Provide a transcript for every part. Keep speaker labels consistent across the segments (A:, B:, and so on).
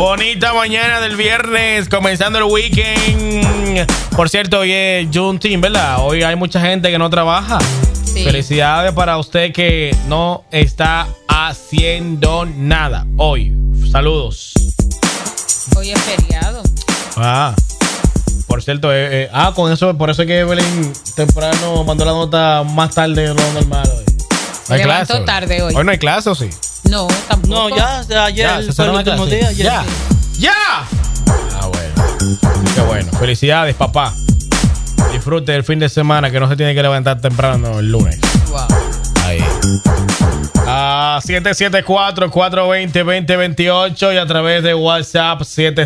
A: Bonita mañana del viernes, comenzando el weekend. Por cierto, hoy es Juneteenth, ¿verdad? Hoy hay mucha gente que no trabaja. Sí. Felicidades para usted que no está haciendo nada hoy. Saludos.
B: Hoy es feriado.
A: Por cierto, con eso, por eso es que Evelyn temprano mandó la nota más tarde de lo normal hoy.
B: Se levantó tarde hoy.
A: ¿Hoy no hay clase o sí?
B: No, tampoco.
C: No, ayer fue el último día.
A: ¡Ya! Bueno. Qué bueno. Felicidades, papá. Disfrute el fin de semana que no se tiene que levantar temprano el lunes.
B: Wow.
A: Ahí. 774-420-2028 y a través de WhatsApp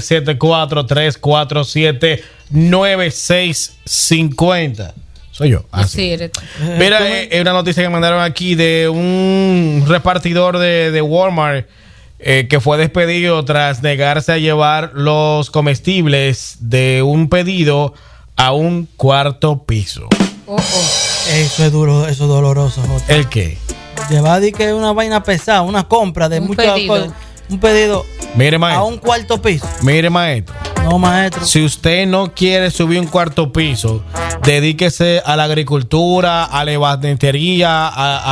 A: 774-347-9650. Soy yo.
B: Sí.
A: Mira, una noticia que mandaron aquí de un repartidor de Walmart que fue despedido tras negarse a llevar los comestibles de un pedido a un cuarto piso.
C: Eso es duro, eso es doloroso, Jota.
A: ¿El qué?
C: Llevar que una vaina pesada, una compra de muchas cosas. Un pedido.
A: Mire, maestro.
C: A un cuarto piso.
A: Mire, maestro.
C: No, maestro.
A: Si usted no quiere subir un cuarto piso, dedíquese a la agricultura, a la ebantería,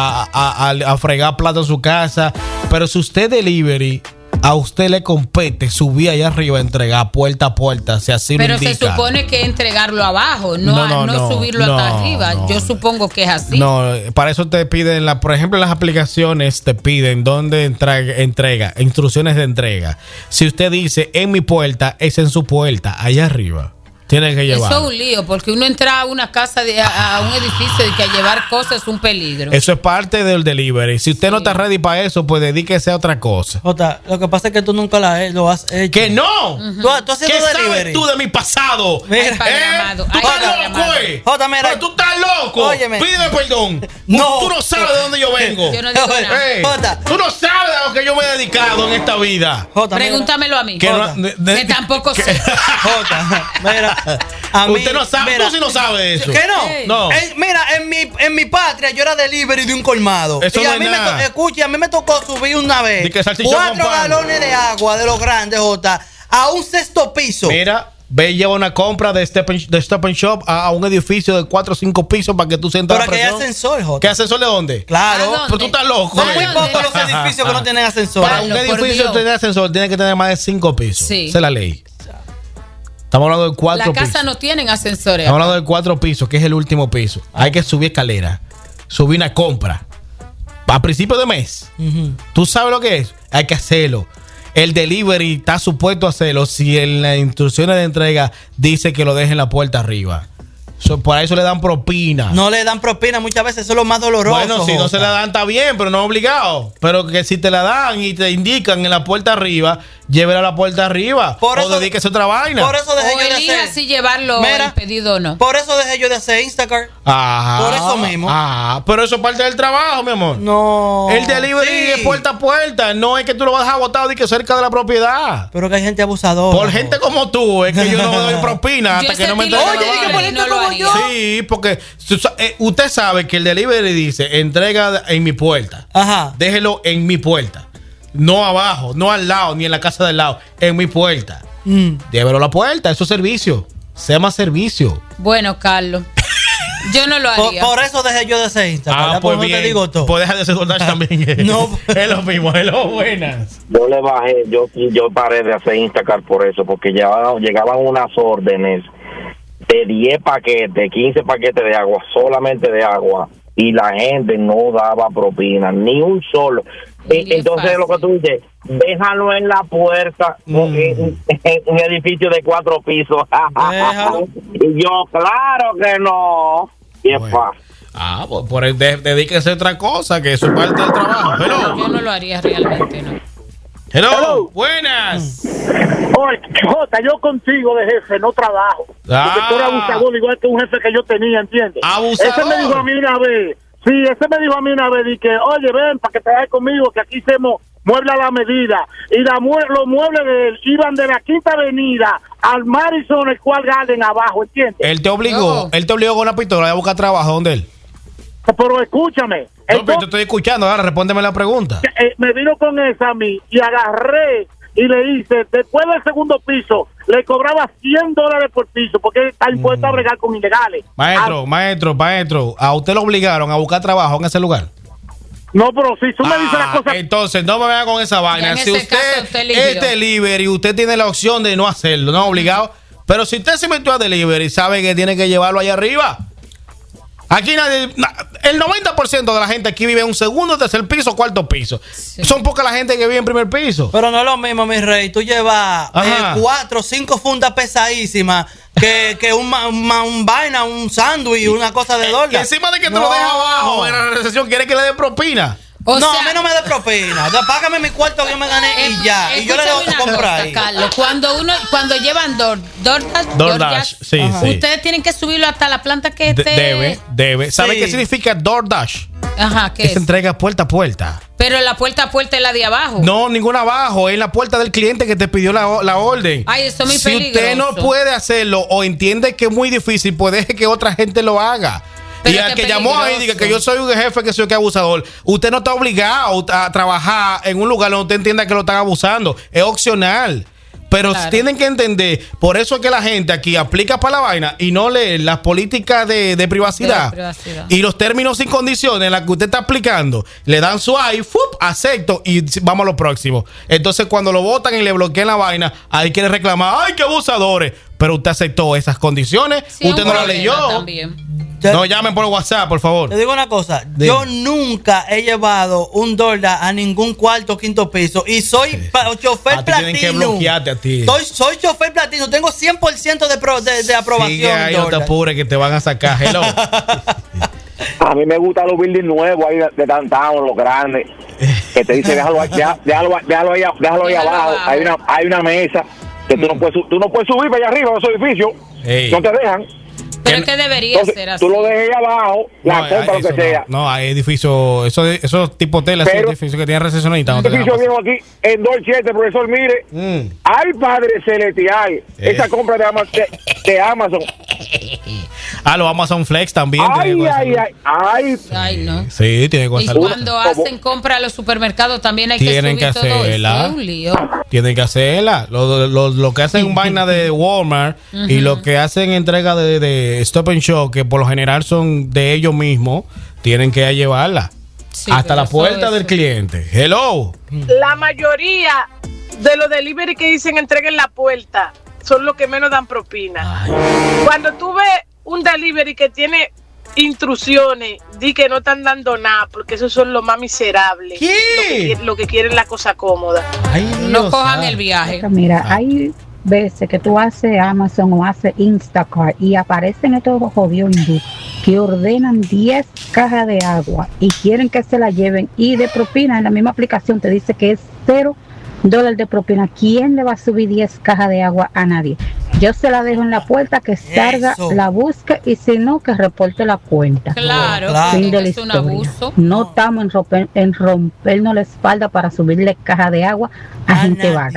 A: a fregar platos en su casa. Pero si usted delivery, a usted le compete subir allá arriba, entregar puerta a puerta, si así lo indica.
B: Pero se supone que entregarlo abajo, no subirlo hasta arriba. Yo supongo que es así.
A: No, para eso te piden, por ejemplo, en las aplicaciones te piden dónde entrega, instrucciones de entrega. Si usted dice en mi puerta, es en su puerta, allá arriba. Tiene que llevar.
B: Eso es un lío, porque uno entra a una casa, a un edificio y que a llevar cosas es un peligro.
A: Eso es parte del delivery. Si usted no está ready para eso, pues dedíquese a otra cosa.
C: Jota, lo que pasa es que tú nunca lo has hecho.
A: ¡Que no!
C: ¿Tú haciendo
A: ¿Qué
C: delivery?
A: sabes tú de mi pasado?
C: Mira,
A: tú estás loco,
C: Jota, mira.
A: Pero tú estás loco.
C: Óyeme.
A: Pídeme perdón.
C: No.
A: Tú no sabes de dónde yo vengo.
B: Yo no digo nada.
C: Jota.
A: Tú no sabes de lo que yo me he dedicado en esta vida.
C: Jota,
B: pregúntamelo a mí.
A: Que
B: tampoco sé.
C: Jota, mira. A mí,
A: usted no sabe,
C: mira,
A: tú sí no sabes eso.
C: ¿Qué no?
B: Hey.
A: No.
C: Mira, en mi patria yo era delivery de un colmado.
A: Eso
C: y
A: no
C: a
A: es
C: mí
A: nada.
C: a mí me tocó subir una vez
A: 4
C: galones de agua de los grandes, Jota, a un sexto piso.
A: Mira, ve y lleva una compra de Stop and Shop a un edificio de 4 o 5 pisos para que tú sientas la
C: Pero que hay
A: presión.
C: ascentor, Jota.
A: ¿Qué ascensor de dónde?
C: Claro.
A: Pero tú estás loco.
C: Son muy pocos los edificios que no tienen ascensor.
A: Para un edificio que tenga ascensor tiene que tener más de 5 pisos.
B: Sí.
A: Esa es la ley. Estamos hablando de 4 pisos.
B: Las casas no tienen ascensores.
A: Estamos hablando de 4 pisos, que es el último piso. Hay que subir escalera, subir una compra. A principio de mes. ¿Tú sabes lo que es? Hay que hacerlo. El delivery está supuesto a hacerlo si en las instrucciones de entrega dice que lo deje en la puerta arriba. Por eso le dan propina.
C: No le dan propina muchas veces, eso es lo más doloroso.
A: Bueno, si no se la dan está bien, pero no obligado. Pero que si te la dan y te indican en la puerta arriba, llévela a la puerta arriba. O dedíquese a otra vaina.
C: Por eso dejé
B: o
C: yo de
B: elija
C: hacer.
B: si llevarlo el pedido o no.
C: Por eso dejé yo de hacer Instacart. Por eso mismo.
A: Pero eso es parte del trabajo, mi amor.
C: No.
A: El delivery es puerta a puerta. No es que tú lo vas a dejar botado y que cerca de la propiedad.
C: Pero que hay gente abusadora.
A: Por gente como tú, es que yo no me doy propina hasta que no me entreguen la vaina. Sí, porque usted sabe que el delivery dice entrega en mi puerta.
C: Ajá.
A: Déjelo en mi puerta. No abajo, no al lado, ni en la casa del lado. En mi puerta. Llévelo a la puerta, eso es servicio. Sea más servicio.
B: Bueno, Carlos. Yo no lo haría.
C: Por eso dejé yo de hacer Instagram.
A: Pues bien.
C: No te digo todo.
A: Pues deja de hacer DoorDash también.
C: No.
A: Es lo mismo, es lo buenas.
D: Yo le bajé, yo paré de hacer Instacart por eso, porque llegaban unas órdenes de 10 paquetes, 15 paquetes de agua, solamente de agua, y la gente no daba propina, ni un solo. Entonces lo que tú dices, déjalo en la puerta, en un edificio de 4 pisos. Y yo, claro que no. Y es fácil.
A: Pues dedíquese a otra cosa, que eso es parte del trabajo.
B: Yo no lo haría realmente, no.
A: Hello. Buenas.
E: Oye, Jota, yo contigo de jefe no trabajo. Porque tú eres abusador, igual que un jefe que yo tenía, ¿entiendes?
A: Abusador.
E: Ese me dijo a mí una vez, y que, oye, ven, para que te vayas conmigo, que aquí hacemos mueble a la medida. Y los muebles de él iban de la Quinta Avenida al Madison Square Garden abajo, ¿entiendes?
A: Él te obligó con una pistola a buscar trabajo, ¿dónde él?
E: Pero escúchame.
A: No, pero te estoy escuchando, ahora respóndeme la pregunta.
E: Me vino con esa a mí y agarré y le hice, después del segundo piso, le cobraba $100 por piso, porque está impuesto a bregar con ilegales.
A: Maestro, ¿a usted lo obligaron a buscar trabajo en ese lugar?
E: No, pero si tú me dices las cosas...
A: Entonces, no me venga con esa vaina. Si usted es delivery, usted tiene la opción de no hacerlo, no obligado. Pero si usted se metió a delivery, sabe que tiene que llevarlo allá arriba. Aquí nadie, el 90% de la gente aquí vive en un segundo, tercer piso, cuarto piso. Sí. Son poca la gente que vive en primer piso.
C: Pero no es lo mismo, mi rey. Tú llevas 4 o 5 fundas pesadísimas que un vaina, un sándwich, una cosa de dólar.
A: Y encima de que te lo dejas abajo en la recesión, ¿quiere que le dé propina?
C: O sea, a mí no me dé propina. Págame mi cuarto que yo me gané y ya. Y yo le doy a comprar.
B: Carlos, cuando llevan DoorDash,
A: sí.
B: Ustedes tienen que subirlo hasta la planta que esté.
A: Debe. ¿Sabe qué significa DoorDash?
B: Ajá, ¿qué
A: es? Entrega puerta a puerta.
B: Pero la puerta a puerta es la de abajo.
A: No, ninguna abajo. Es la puerta del cliente que te pidió la orden.
B: Ay, eso es muy peligroso.
A: Si usted no puede hacerlo o entiende que es muy difícil, pues deje que otra gente lo haga. Pero y al que llamó ahí diga que yo soy un jefe, que soy que abusador. Usted no está obligado a trabajar en un lugar donde usted entienda que lo están abusando. Es opcional. Pero tienen que entender, por eso es que la gente aquí aplica para la vaina y no lee las políticas de privacidad y los términos y condiciones en las que usted está aplicando. Le dan su acepto y vamos a lo próximo. Entonces cuando lo votan y le bloquean la vaina, ahí quiere reclamar, ¡ay, qué abusadores! Pero usted aceptó esas condiciones, usted no las leyó. También. No llamen por WhatsApp, por favor.
C: Te digo una cosa, yo nunca he llevado un dólar a ningún cuarto o quinto piso y soy chofer platino.
A: Tienen que bloquearte a ti.
C: Soy chofer platino, tengo 100% de aprobación.
A: Sigue ahí, no te apures que te van a sacar. Hello.
D: A mí me gustan los buildings nuevos ahí de downtown, los grandes, que te dice déjalo ahí abajo. Hay una mesa que tú no puedes subir para allá arriba en esos edificios. No te dejan.
B: Pero es que debería ser así.
D: Tú lo dejes ahí abajo, la compra, lo que sea.
A: No, hay edificios, esos tipo hoteles, esos edificios que tienen recesionistas.
D: Un edificio viejo aquí, en Dorchester, profesor, mire. Ay, Padre Celestial. Esa compra de Amazon.
A: Los Amazon Flex también.
B: Ay, no.
A: Sí, tiene que hacerlo.
B: Y cuando hacen compra a los supermercados también hay que subir todo eso. Es un lío.
A: Tienen que hacerla. Lo que hacen vaina de Walmart y lo que hacen entrega de Stop and Shop, que por lo general son de ellos mismos, tienen que llevarla hasta la puerta del cliente. Hello.
F: La mayoría de los delivery que dicen entreguen la puerta son los que menos dan propina. Cuando tú ves un delivery que tiene intrusiones, di que no están dando nada, porque esos son los más miserables. Lo que quieren la cosa cómoda.
B: No cojan el viaje.
G: Mira, hay veces que tú haces Amazon o haces Instacart y aparecen estos jodidos hindú que ordenan 10 cajas de agua y quieren que se la lleven, y de propina en la misma aplicación te dice que es $0 de propina. ¿Quién le va a subir 10 cajas de agua a nadie? Yo se la dejo en la puerta, que salga, la busque, y si no, que reporte la cuenta.
B: Claro, es un abuso.
G: No estamos en rompernos la espalda para subirle caja de agua a gente vaga.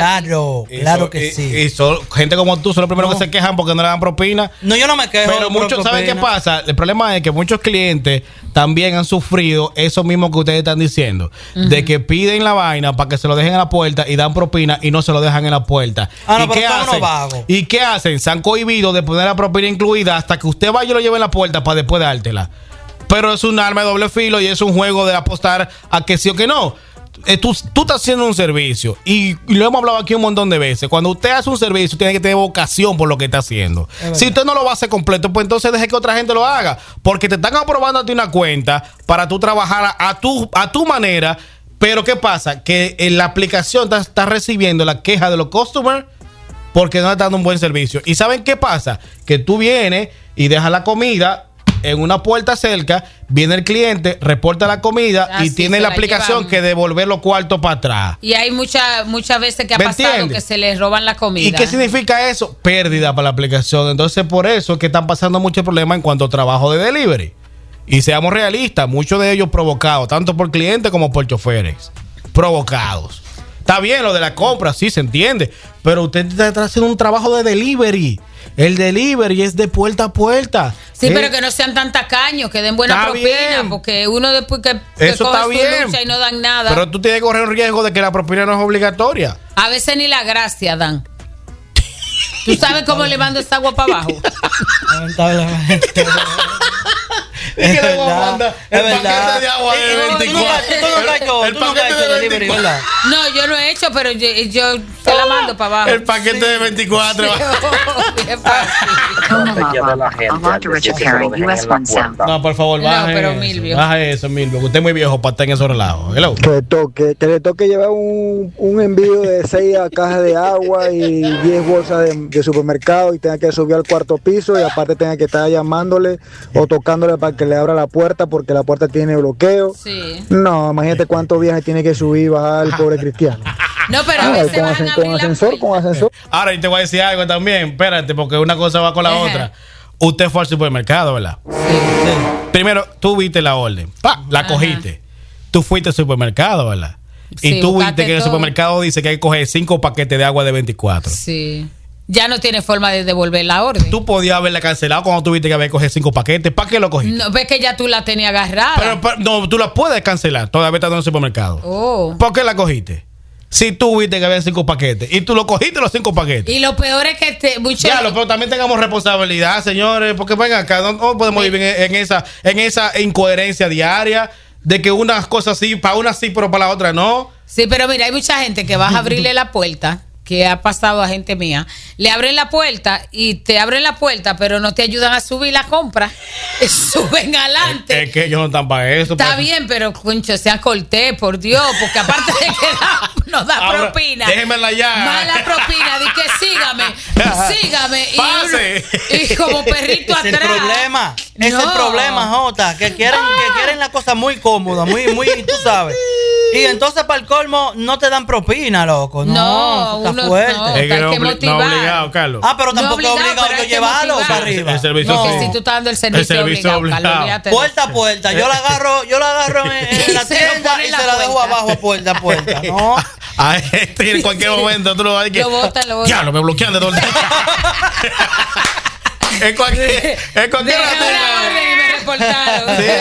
C: Claro que sí.
A: Y gente como tú son los primeros que se quejan porque no le dan propina.
C: No, yo no me quejo.
A: Pero muchos, ¿saben qué pasa? El problema es que muchos clientes también han sufrido eso mismo que ustedes están diciendo, de que piden la vaina para que se lo dejen en la puerta y dan propina y no se lo dejan en la puerta.
C: ¿Y qué hacen?
A: ¿Y qué hacen? Se han cohibido de poner la propina incluida hasta que usted vaya y lo lleve en la puerta para después dártela. Pero es un arma de doble filo y es un juego de apostar a que sí o que no. Tú estás haciendo un servicio y lo hemos hablado aquí un montón de veces. Cuando usted hace un servicio, tiene que tener vocación por lo que está haciendo. Si usted no lo va a hacer completo, pues entonces deje que otra gente lo haga, porque te están aprobando a ti una cuenta para tú trabajar a tu manera. Pero ¿qué pasa? Que en la aplicación está recibiendo la queja de los customers porque no está dando un buen servicio. ¿Y saben qué pasa? Que tú vienes y dejas la comida en una puerta cerca, viene el cliente, reporta la comida y tiene la aplicación que devolver los cuartos para atrás.
B: Y hay muchas veces que ha pasado que se les roban la comida.
A: ¿Y qué significa eso? Pérdida para la aplicación. Entonces, por eso es que están pasando muchos problemas en cuanto a trabajo de delivery. Y seamos realistas, muchos de ellos provocados, tanto por clientes como por choferes. Provocados. Está bien lo de la compra, sí se entiende, pero usted está haciendo un trabajo de delivery. El delivery es de puerta a puerta.
B: Sí, pero que no sean tan tacaños, que den buena propina, bien. Porque uno después que
A: eso
B: coge
A: está bien,
B: su lucha y no dan nada.
A: Pero tú tienes que correr el riesgo de que la propina no es obligatoria.
B: A veces ni la gracia dan. ¿Tú sabes cómo le mando esa agua para abajo?
C: Lamentablemente.
A: Es que le voy a mandar el paquete de agua de 24.
C: El paquete de delivery, ¿verdad?
B: No, yo no he hecho, pero yo se la mando para abajo.
A: El paquete de 24. No, por favor, baje.
B: No, pero Milvio.
A: Baje eso, Milvio. Usted es muy viejo para estar en esos relajos. Hello.
H: Que le toque llevar un envío de 6 cajas de agua y 10 bolsas de supermercado y tenga que subir al cuarto piso y aparte tenga que estar llamándole o tocándole para que le abra la puerta porque la puerta tiene bloqueo.
B: Sí.
H: No, imagínate cuántos viajes tiene que subir y bajar el pobre cristiano.
B: No, pero a veces van a abrir
H: con ascensor.
A: Ahora, y te voy a decir algo también. Espérate, porque una cosa va con la otra. Usted fue al supermercado, ¿verdad?
B: Sí.
A: Primero, tú viste la orden. La cogiste. Tú fuiste al supermercado, ¿verdad?
B: Sí,
A: y tú viste que en el
B: todo.
A: supermercado dice que hay que coger 5 paquetes de agua de 24.
B: Sí. Ya no tiene forma de devolver la orden.
A: Tú podías haberla cancelado cuando tuviste que haber cogido 5 paquetes. ¿Para qué lo cogiste?
B: No, ves que ya tú la tenías agarrada.
A: Pero no, tú la puedes cancelar todavía estando en el supermercado.
B: Oh.
A: ¿Por qué la cogiste? Si tú viste que había 5 paquetes y tú lo cogiste los 5 paquetes.
B: Y lo peor es que
A: pero también tengamos responsabilidad, señores, porque venga acá, no podemos vivir en esa incoherencia diaria de que unas cosas sí, para una sí, pero para la otra no.
B: Sí, pero mira, hay mucha gente que vas a abrirle la puerta, que ha pasado a gente mía, le abren la puerta y te abren la puerta, pero no te ayudan a subir la compra. Suben adelante.
A: Es que ellos no están para eso.
B: Está bien, pero concho, sean cortés, por Dios, porque aparte de que nos da
A: ahora,
B: propina.
A: Déjenme la llave.
B: Mala propina, di que sígame.
A: Pase.
B: Y como perrito
C: es
B: atrás.
C: Es el problema, Jota, que quieren la cosa muy cómoda, muy, tú sabes. Y entonces para el colmo no te dan propina, loco. No, está fuerte.
B: No, hay que motivar.
A: No obligado, Carlos.
C: Pero tampoco es obligado yo llevarlo para arriba.
A: El servicio,
B: no, si tú estás dando el servicio obligado. Carlos,
C: puerta a puerta. Yo la agarro en la tienda y se la dejo abajo puerta a puerta. No.
A: A en cualquier momento tú lo vas a decir.
B: Lo botan.
A: Ya, lo me bloquean de todo el tiempo. En cualquier
B: reportaron.
A: Sí.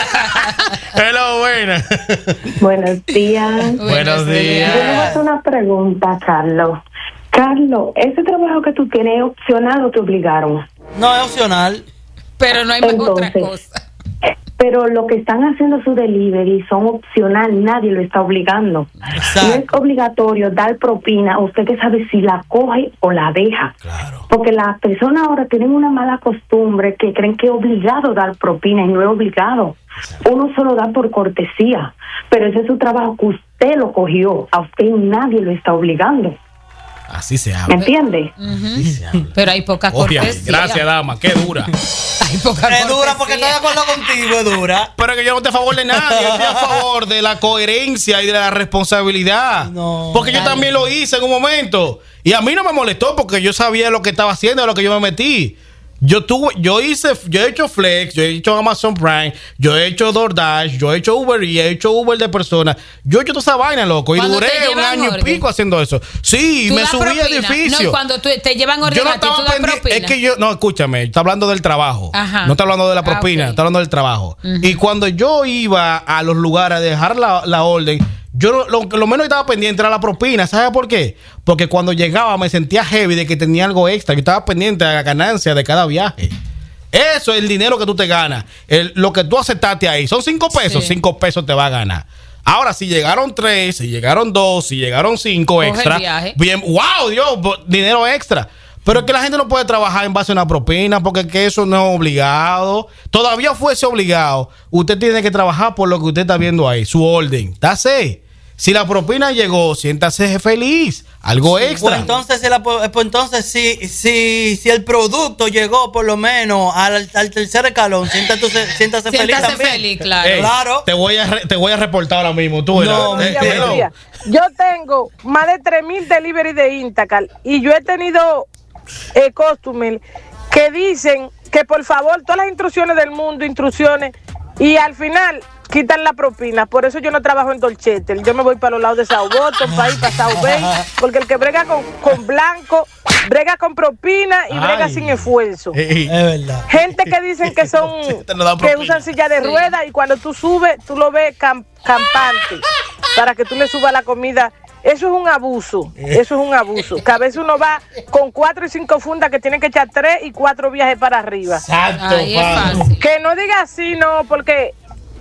A: Hello, buenas.
I: Buenos días.
A: Buenos días.
I: Yo le voy a hacer una pregunta, Carlos. Carlos, ¿ese trabajo que tú tienes es opcional o te obligaron?
C: No, es opcional.
B: Pero no hay otra cosa.
I: Pero lo que están haciendo su delivery son opcional, nadie lo está obligando.
C: Exacto.
I: No es obligatorio dar propina, usted que sabe si la coge o la deja.
A: Claro.
I: Porque las personas ahora tienen una mala costumbre que creen que es obligado dar propina y no es obligado. Exacto. Uno solo da por cortesía, pero ese es su trabajo que usted lo cogió, a usted nadie lo está obligando.
A: Así se habla.
I: ¿Me entiende?
B: Pero hay poca cortesía.
A: Gracias, dama, qué dura.
C: Es dura porque estoy de acuerdo contigo, es dura.
A: Pero que yo no estoy a favor de nadie, yo estoy a favor de la coherencia y de la responsabilidad. No, porque yo también lo hice en un momento. Y a mí no me molestó porque yo sabía lo que estaba haciendo, a lo que yo me metí. Yo he hecho Flex, yo he hecho Amazon Prime, yo he hecho DoorDash, yo he hecho Uber y he hecho Uber de personas. Yo he hecho toda esa vaina, loco. Y duré un año y pico haciendo eso. Sí, me subí al edificio.
B: No, cuando te llevan orden,
A: yo no estaba pendiente. Es que no, escúchame, está hablando del trabajo.
B: Ajá.
A: No está hablando de la propina, está hablando del trabajo. Y cuando yo iba a los lugares a dejar la orden, yo lo menos estaba pendiente era la propina. ¿Sabes por qué? Porque cuando llegaba me sentía heavy de que tenía algo extra. Yo estaba pendiente de la ganancia de cada viaje. Eso es el dinero que tú te ganas. Lo que tú aceptaste ahí. Son 5 pesos. Sí. 5 pesos te va a ganar. Ahora, si llegaron 3, si llegaron 2, si llegaron 5 extra. Bien, wow, Dios, dinero extra. Pero es que la gente no puede trabajar en base a una propina porque que eso no es obligado. Todavía fuese obligado. Usted tiene que trabajar por lo que usted está viendo ahí. Su orden. Dase. Si la propina llegó, siéntase feliz. Algo extra.
C: Pues entonces, si el producto llegó por lo menos al tercer escalón, siéntase feliz también.
B: Feliz, claro.
C: Claro.
A: Te voy a reportar ahora mismo. Tú
F: mira. Yo tengo más de 3,000 delivery de Instacar y yo he tenido customers que dicen que por favor todas las instrucciones del mundo, y al final quitan la propina. Por eso yo no trabajo en Dolchettel. Yo me voy para los lados de South Bottom, para ir para South Bay, porque el que brega con blanco, brega con propina y brega sin esfuerzo.
C: Es verdad.
F: Gente que dicen que son que usan silla de ruedas y cuando tú subes, tú lo ves campante para que tú le subas la comida Eso es un abuso, que a veces uno va con 4 y 5 fundas que tiene que echar 3 y 4 viajes para arriba.
A: Exacto,
B: Ahí es fácil.
F: Que no diga así, no, porque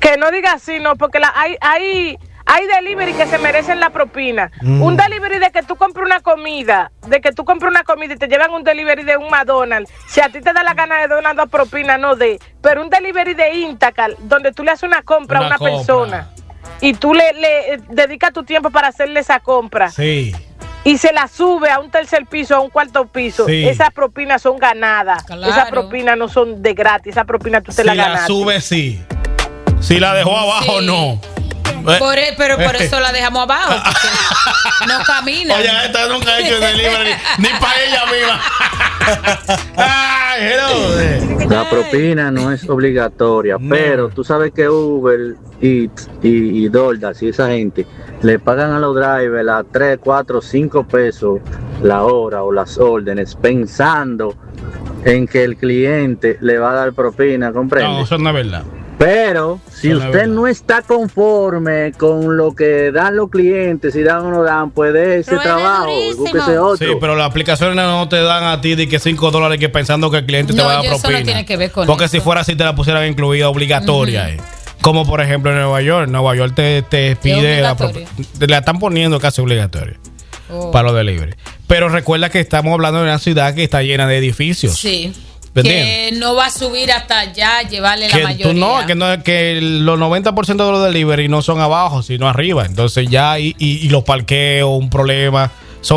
F: hay delivery que se merecen la propina. Un delivery de que tú compres una comida, y te llevan un delivery de un McDonald's. Si a ti te da la gana de dar una propina, no de. Pero un delivery de Instacart, donde tú le haces una compra a una persona y tú le dedicas tu tiempo para hacerle esa compra.
A: Sí.
F: Y se la sube a un tercer piso, a un cuarto piso. Sí. Esas propinas son ganadas.
B: Claro.
F: Esas propinas no son de gratis. Esas propinas tú te las ganas.
A: Si la sube, sí. Si la dejó abajo, no.
B: Pero por eso la dejamos abajo, porque no camina.
A: Oye, esta nunca ha hecho delivery ni para ella misma. Ay, hello.
J: La propina no es obligatoria, pero tú sabes que Uber Eats y DoorDash y esa gente le pagan a los drivers a 3, 4, 5 pesos la hora o las órdenes, pensando en que el cliente le va a dar propina, ¿comprende?
A: No, eso no es verdad.
J: Pero si usted no está conforme con lo que dan los clientes, si dan o no dan, pues de ese trabajo, búsquese otro.
A: Sí, pero las aplicaciones no te dan a ti de que $5 que pensando que el cliente te va a dar propina.
B: Eso no tiene que ver con
A: porque
B: eso.
A: Si fuera así te la pusieran incluida obligatoria. Como por ejemplo en Nueva York. Nueva York te pide la están poniendo casi obligatoria para los delivery. Pero recuerda que estamos hablando de una ciudad que está llena de edificios.
B: Sí. Que no va a subir hasta allá, llevarle la mayoría.
A: Que los 90% de los delivery no son abajo, sino arriba. Entonces ya y los parqueos, un problema.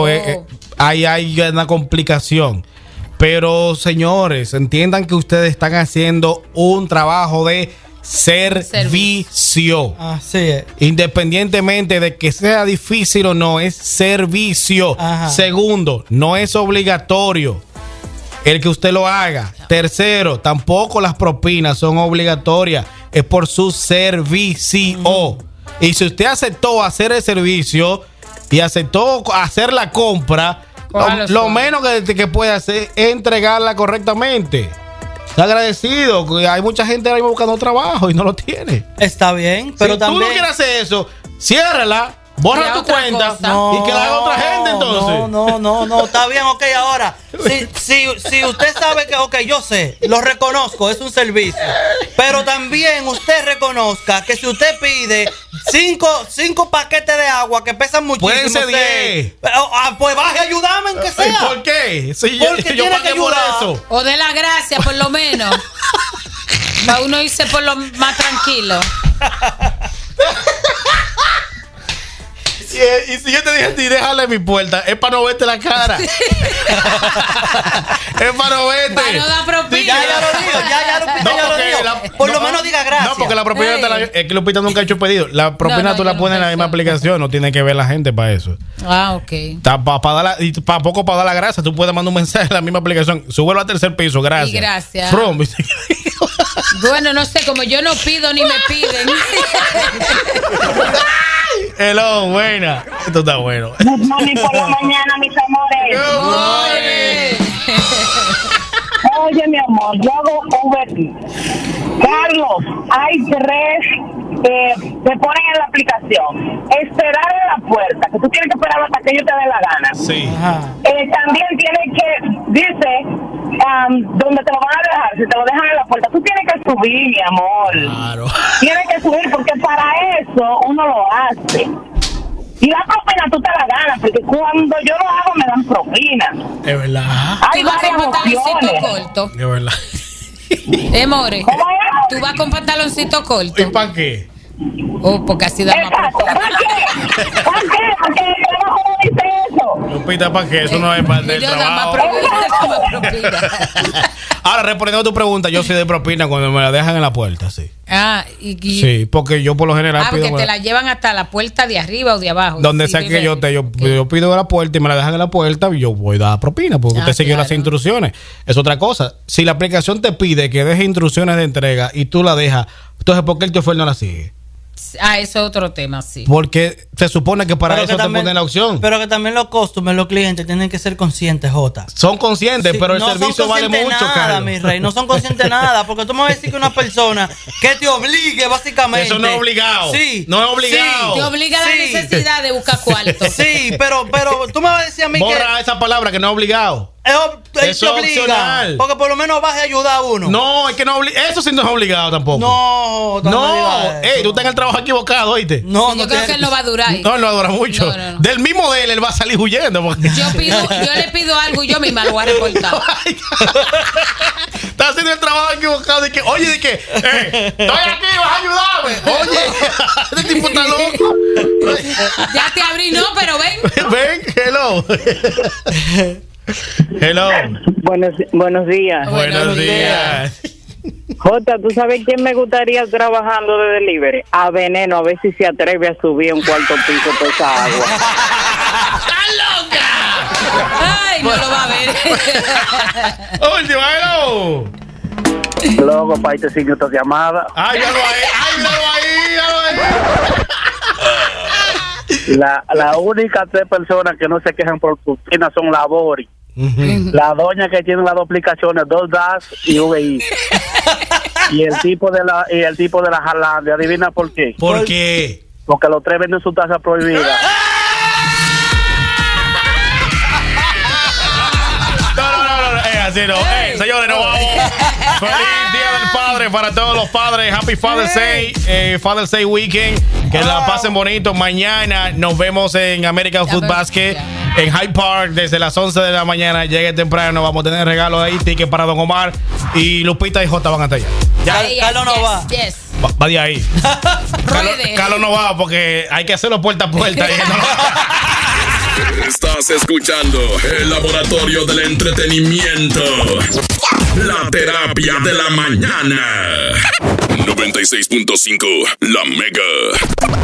A: Hay una complicación. Pero señores, entiendan que ustedes están haciendo un trabajo de servicio.
C: Así es.
A: Independientemente de que sea difícil o no, es servicio. Ajá. Segundo, no es obligatorio el que usted lo haga. Tercero, tampoco las propinas son obligatorias. Es por su servicio. Y si usted aceptó hacer el servicio y aceptó hacer la compra, lo menos que puede hacer es entregarla correctamente. Está agradecido. Hay mucha gente ahora mismo buscando trabajo y no lo tiene.
C: Está bien, pero
A: si
C: también...
A: tú no quieres hacer eso, ciérrala. Borra tu cuenta y que la haga otra gente entonces.
C: No, está bien, ok, ahora. Si usted sabe que, ok, yo sé, lo reconozco, es un servicio. Pero también usted reconozca que si usted pide 5 paquetes de agua que pesan muchísimo.
A: Pueden ser 10.
C: Pues baje a ayudarme en que sea.
A: ¿Por qué?
C: Si porque yo pagué por eso.
B: O de la gracia, por lo menos. Para uno irse por lo más tranquilo.
A: Y si yo te dije a ti, déjale mi puerta, es para no verte la cara. Es para no verte.
B: Para no dar propina.
C: Ya lo digo. Por lo menos diga gracias.
A: No, porque la propina es que Lupita nunca ha hecho pedido. La propina tú la pones en la misma aplicación, no tiene que ver la gente para eso.
B: Ok.
A: Para poco para dar la gracia, tú puedes mandar un mensaje en la misma aplicación. Súbelo al tercer piso, gracias.
B: Y gracias.
A: Bueno,
B: no sé, como yo no pido ni me piden.
A: Hello, buena. Esto está bueno.
K: Good morning por la mañana, mis amores.
A: Good morning.
K: Oye, mi amor, yo hago Uber. Carlos, hay 3 te ponen en la aplicación. Esperar en la puerta, que tú tienes que esperar hasta que ellos te den la gana.
A: Sí.
K: También tienes que, dice, donde te lo van a dejar, si te lo dejan en la puerta, tú tienes que subir, mi amor.
A: Claro.
K: Tienes que subir porque para eso uno lo hace. Y la propina tú te la ganas, porque cuando yo lo hago me dan propina.
A: Es verdad.
K: Hay varias opciones.
B: Corto.
A: Es verdad.
B: More, tú vas con pantaloncito corto.
A: ¿Y para qué?
B: Porque así da más propina.
K: ¿Para qué? ¿Para qué? ¿Cómo dice eso?
A: Lupita, ¿para qué? Eso no es parte del trabajo. Ahora, respondiendo a tu pregunta, yo soy de propina cuando me la dejan en la puerta, sí. Sí, porque yo por lo general
B: pido... porque te la llevan hasta la puerta de arriba o de abajo.
A: Donde sea que yo pido de la puerta y me la dejan en la puerta y yo voy a dar propina porque usted siguió las instrucciones. Es otra cosa. Si la aplicación te pide que deje instrucciones de entrega y tú la dejas, entonces ¿por qué el chofer no la sigue?
B: eso es otro tema, sí.
A: Porque se supone que para eso te ponen la opción.
C: Pero que también los customers, los clientes tienen que ser conscientes, Jota.
A: Son conscientes,
C: Sí,
A: pero el
C: no
A: servicio
C: son
A: vale
C: conscientes
A: mucho,
C: nada,
A: Carlos.
C: mi rey, no son conscientes de nada, porque tú me vas a decir que una persona que te obligue básicamente.
A: Eso no es obligado.
C: Sí.
A: No es obligado.
B: Te obliga a la necesidad de buscar cuarto.
C: Sí, pero tú me vas a decir a mí
A: Borra esa palabra que no es obligado.
C: Eso
A: Eso es opcional.
C: Porque por lo menos vas a ayudar a uno.
A: No, es que no eso sí no es obligado tampoco.
C: No,
A: No, tú estás en el trabajo equivocado, ¿oíste?
C: No,
B: Yo creo que él no va a durar.
A: No, él no va a durar mucho.
B: No.
A: Del mismo de él va a salir huyendo. Porque...
B: Yo le pido algo y yo misma lo voy a reportar.
A: Estás haciendo el trabajo equivocado. Oye, estoy aquí, vas a ayudarme. Oye, este tipo está loco.
B: Ya te abrí, no, pero ven.
A: Ven, hello. Hello.
K: Buenos días.
A: Buenos días.
K: Jota, ¿tú sabes quién me gustaría trabajando de delivery? A Veneno, a ver si se atreve a subir un cuarto piso por esa agua.
B: Ay, no lo va a ver.
A: Último, hello.
L: Loco, para irte sin otra llamada.
A: Ay, míralo ahí.
L: La única 3 personas que no se quejan por propina son la Bori. La doña que tiene las 2 aplicaciones, 2 DAS y VI. y el tipo de la Jalande, adivina por qué.
A: ¿Por qué?
L: Porque los 3 venden su tasa prohibida.
A: Así no. Señores, nos vamos. Feliz Día del Padre para todos los padres. Happy Father's Day. Father's Day Weekend. Que la pasen bonito. Mañana nos vemos en American Food Basket en Hyde Park desde las 11 de la mañana. Llegue temprano. Vamos a tener regalos ahí. Tickets para Don Omar. Y Lupita y Jota van hasta allá. Ya.
C: Carlos no va.
A: Va de ahí. Carlos no va porque hay que hacerlo puerta a puerta.
M: Estás escuchando el laboratorio del entretenimiento. La terapia de la mañana. 96.5, La Mega.